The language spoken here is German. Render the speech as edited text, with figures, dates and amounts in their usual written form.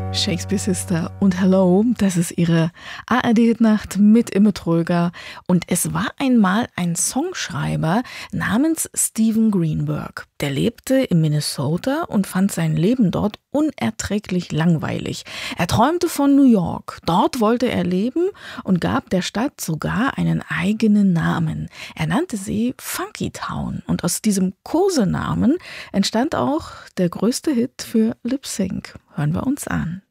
Shakespeare Sister und Hello, das ist ihre ARD-Nacht mit Imme Tröger. Und es war einmal ein Songschreiber namens Stephen Greenberg. Der lebte in Minnesota und fand sein Leben dort unerträglich langweilig. Er träumte von New York. Dort wollte er leben und gab der Stadt sogar einen eigenen Namen. Er nannte sie Funky Town. Und aus diesem Kosenamen entstand auch der größte Hit für Lip Sync. Hören wir uns an.